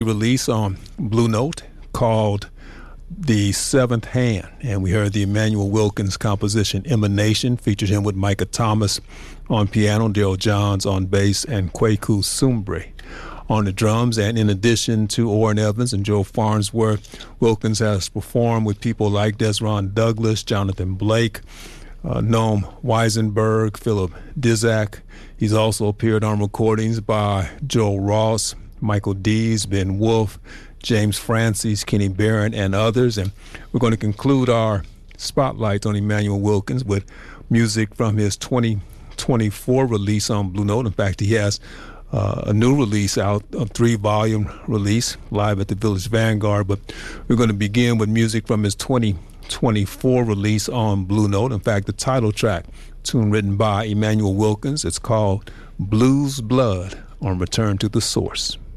release on Blue Note called The Seventh Hand, and we heard the Emmanuel Wilkins composition Emanation, featured him with Micah Thomas on piano, Daryl Johns on bass, and Kwaku Sumbre on the drums. And in addition to Orrin Evans and Joe Farnsworth, Wilkins has performed with people like Desron Douglas, Jonathan Blake, Noam Weisenberg, Philip Dizak. He's also appeared on recordings by Joe Ross, Michael Dees, Ben Wolf, James Francis, Kenny Barron, and others. And we're going to conclude our spotlights on Emmanuel Wilkins with music from his 2024 release on Blue Note. In fact, he has a new release out, a 3-volume release, live at the Village Vanguard. But we're going to begin with music from his 2024 release on Blue Note. In fact, the title track, tune written by Emmanuel Wilkins, it's called Blues Blood on Return to the Source.